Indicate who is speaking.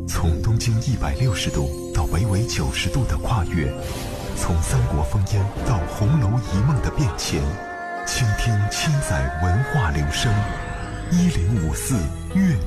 Speaker 1: 从东经160度到北纬90度的跨越，从三国烽烟到红楼一梦的变迁，倾听千载文化流声。1054阅